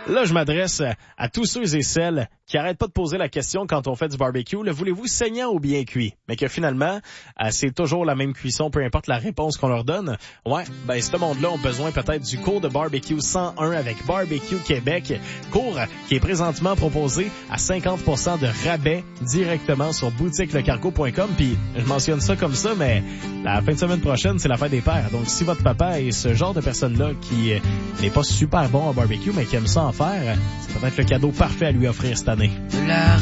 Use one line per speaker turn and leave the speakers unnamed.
Là, je m'adresse à tous ceux et celles qui arrêtent pas de poser la question quand on fait du barbecue. Le voulez-vous saignant ou bien cuit? Mais que finalement, c'est toujours la même cuisson, peu importe la réponse qu'on leur donne. Ouais, ben ce monde-là ont besoin peut-être du cours de barbecue 101 avec Barbecue Québec. Cours qui est présentement proposé à 50% de rabais directement sur boutiquelecargo.com. Puis je mentionne ça comme ça, mais la fin de semaine prochaine, c'est la fête des pères. Donc si votre papa est ce genre de personne-là qui n'est pas super bon en barbecue, mais qui aime ça en faire, c'est peut-être le cadeau parfait à lui offrir cette année.